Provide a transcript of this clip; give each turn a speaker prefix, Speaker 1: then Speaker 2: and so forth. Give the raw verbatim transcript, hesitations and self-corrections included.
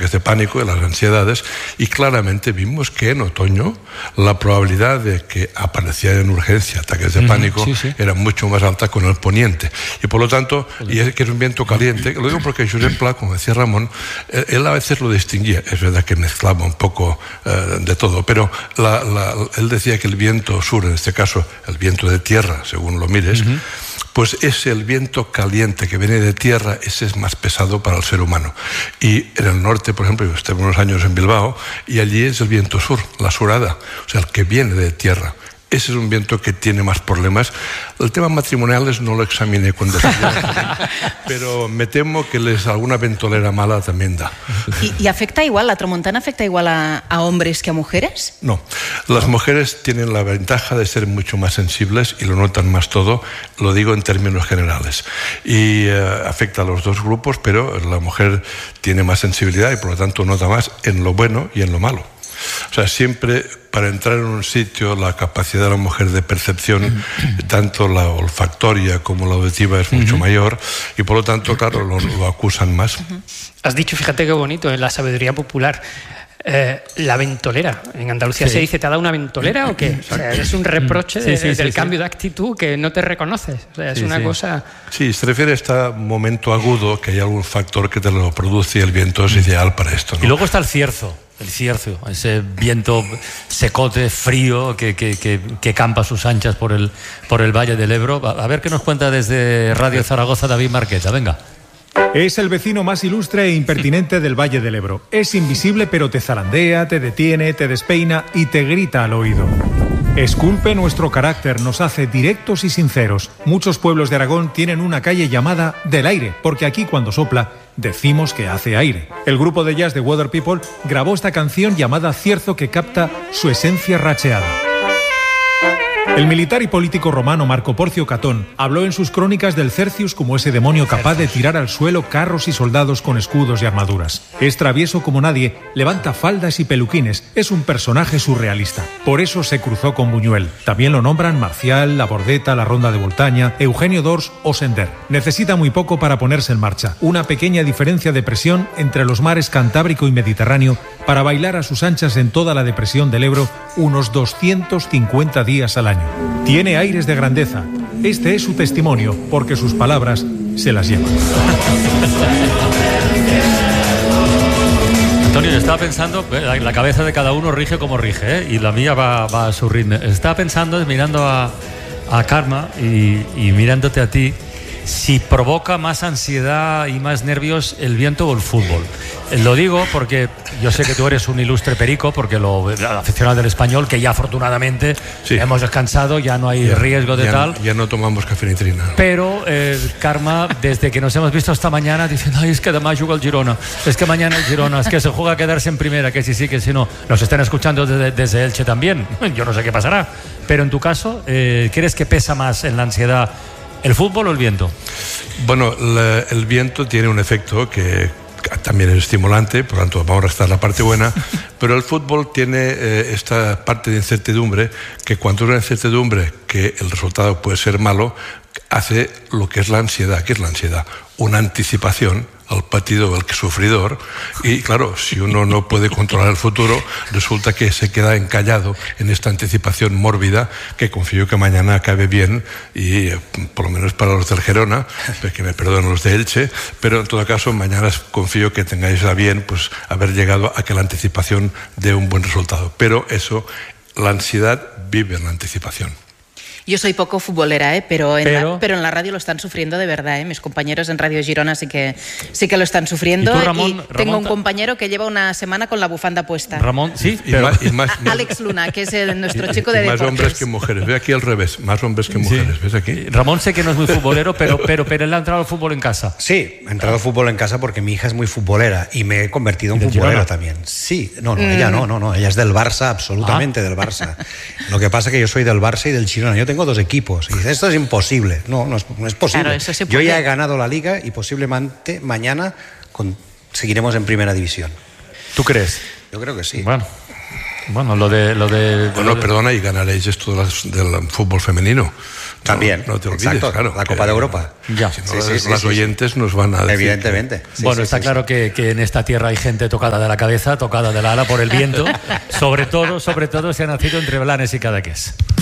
Speaker 1: ataques de pánico, de las ansiedades, y claramente vimos que en otoño la probabilidad de que aparecieran en urgencia ataques de
Speaker 2: Mm,
Speaker 1: pánico
Speaker 2: sí, sí.
Speaker 1: era mucho más alta con el poniente. Y por lo tanto, y es que es un viento caliente, lo digo porque Josep Pla, como decía Ramón, él, él a veces lo distinguía, es verdad que mezclaba un poco eh, de todo, pero la, la, él decía que el viento sur, en este caso el viento de tierra, según lo mires, uh-huh. pues es el viento caliente que viene de tierra, ese es más pesado para el ser humano. Y en el norte, por ejemplo, yo estuve unos años en Bilbao, y allí es el viento sur, la surada, o sea, el que viene de tierra. Ese es un viento que tiene más problemas. El tema matrimoniales no lo examiné con detenimiento, pero me temo que les alguna ventolera mala también da.
Speaker 3: ¿Y, y afecta igual, la tramontana afecta igual a, a hombres que a mujeres?
Speaker 1: No, las mujeres tienen la ventaja de ser mucho más sensibles y lo notan más todo, lo digo en términos generales. Y eh, afecta a los dos grupos, pero la mujer tiene más sensibilidad y por lo tanto nota más en lo bueno y en lo malo. O sea, siempre para entrar en un sitio la capacidad de la mujer de percepción, tanto la olfactoria como la auditiva, es mucho uh-huh. mayor, y por lo tanto, claro, lo, lo acusan más.
Speaker 4: Uh-huh. Has dicho, fíjate qué bonito, en la sabiduría popular, eh, la ventolera. En Andalucía sí. se dice, ¿te ha dado una ventolera o qué? O sea, es un reproche sí, sí, de, sí, del sí, cambio sí. de actitud que no te reconoces. O sea, es sí, una sí. cosa...
Speaker 1: Sí, se refiere a este momento agudo, que hay algún factor que te lo produce y el viento es ideal para esto, ¿no?
Speaker 2: Y luego está el cierzo. El cierzo, ese viento secote, frío, que, que, que, que campa a sus anchas por el, por el Valle del Ebro. A ver qué nos cuenta desde Radio Zaragoza David Marqueta, venga.
Speaker 5: Es el vecino más ilustre e impertinente del Valle del Ebro. Es invisible, pero te zarandea, te detiene, te despeina y te grita al oído. Esculpe nuestro carácter, nos hace directos y sinceros. Muchos pueblos de Aragón tienen una calle llamada Del Aire, porque aquí cuando sopla decimos que hace aire. El grupo de jazz de Weather People grabó esta canción llamada Cierzo, que capta su esencia racheada. El militar y político romano Marco Porcio Catón habló en sus crónicas del Cercius como ese demonio capaz de tirar al suelo carros y soldados con escudos y armaduras. Es travieso como nadie, levanta faldas y peluquines, es un personaje surrealista. Por eso se cruzó con Buñuel. También lo nombran Marcial, La Bordeta, La Ronda de Voltaña, Eugenio d'Ors o Sender. Necesita muy poco para ponerse en marcha. Una pequeña diferencia de presión entre los mares Cantábrico y Mediterráneo para bailar a sus anchas en toda la depresión del Ebro unos doscientos cincuenta días al año. Tiene aires de grandeza. Este es su testimonio, porque sus palabras se las llevan.
Speaker 2: Antonio, yo estaba pensando, la cabeza de cada uno rige como rige, ¿eh? Y la mía va, va a su ritmo. Estaba pensando, mirando a, a Karma y, y mirándote a ti, si provoca más ansiedad y más nervios el viento o el fútbol. Lo digo porque yo sé que tú eres un ilustre perico, porque lo aficionado del Español, que ya afortunadamente sí. hemos descansado, ya no hay ya, riesgo de
Speaker 1: ya,
Speaker 2: tal.
Speaker 1: Ya no tomamos cafeinitrina.
Speaker 2: Pero eh, Karma, desde que nos hemos visto esta mañana, diciendo, ay, es que además juega el Girona, es que mañana el Girona, es que se juega a quedarse en primera, que si sí, que si no. Nos están escuchando desde, desde Elche también, yo no sé qué pasará. Pero en tu caso, eh, ¿crees que pesa más en la ansiedad el fútbol o el viento?
Speaker 1: Bueno, la, el viento tiene un efecto que también es estimulante, por lo tanto vamos a restar la parte buena, pero el fútbol tiene eh, esta parte de incertidumbre, que cuando hay una incertidumbre que el resultado puede ser malo, hace lo que es la ansiedad. ¿Qué es la ansiedad? Una anticipación al partido del sufridor, y claro, si uno no puede controlar el futuro, resulta que se queda encallado en esta anticipación mórbida, que confío que mañana acabe bien, y por lo menos para los del Gerona, que me perdonen los de Elche, pero en todo caso mañana confío que tengáis a bien pues haber llegado a que la anticipación dé un buen resultado. Pero eso, la ansiedad vive en la anticipación.
Speaker 3: Yo soy poco futbolera, ¿eh? pero, en
Speaker 2: pero...
Speaker 3: La, pero en la radio lo están sufriendo de verdad. ¿eh? Mis compañeros en Radio Girona sí que, sí que lo están sufriendo.
Speaker 2: ¿Y tú, Ramón,
Speaker 3: y
Speaker 2: Ramón,
Speaker 3: tengo un compañero que lleva una semana con la bufanda puesta.
Speaker 2: Ramón, sí.
Speaker 1: Y,
Speaker 2: pero...
Speaker 1: más, y más,
Speaker 3: Alex Luna, que es el, nuestro
Speaker 1: y,
Speaker 3: chico de
Speaker 1: y más
Speaker 3: deportes.
Speaker 1: hombres que mujeres. Ve aquí al revés, más hombres que mujeres. Sí. ¿Ves aquí?
Speaker 2: Ramón sé que no es muy futbolero, pero, pero, pero él ha entrado al fútbol en casa.
Speaker 6: Sí, he entrado al fútbol en casa porque mi hija es muy futbolera y me he convertido en futbolero Girona? también. Sí, no, no, mm. ella no, no, no, ella es del Barça, absolutamente ah. del Barça. Lo que pasa es que yo soy del Barça y del Girona. Yo tengo dos equipos. Y dice, esto es imposible. No, no es, no es posible.
Speaker 3: Claro, eso se
Speaker 6: Yo ya he ganado la Liga y posiblemente mañana con, seguiremos en Primera División.
Speaker 2: ¿Tú crees?
Speaker 6: Yo creo que sí.
Speaker 2: Bueno, bueno lo de... Lo de
Speaker 1: bueno,
Speaker 2: lo de...
Speaker 1: perdona, y ganaréis esto del fútbol femenino.
Speaker 6: También,
Speaker 1: no, no te olvides,
Speaker 6: exacto,
Speaker 1: claro.
Speaker 6: La Copa
Speaker 1: que,
Speaker 6: de Europa.
Speaker 2: Ya.
Speaker 1: Si no,
Speaker 6: Sí,
Speaker 1: las,
Speaker 6: sí, sí,
Speaker 1: las
Speaker 6: sí,
Speaker 1: oyentes
Speaker 6: sí.
Speaker 1: nos van a decir.
Speaker 6: Evidentemente.
Speaker 1: Que...
Speaker 6: Sí,
Speaker 2: bueno,
Speaker 6: sí,
Speaker 2: está
Speaker 6: sí,
Speaker 2: claro
Speaker 6: sí.
Speaker 2: Que, que en esta tierra hay gente tocada de la cabeza, tocada del ala por el viento, sobre todo, sobre todo si ha nacido entre Blanes y Cadaqués.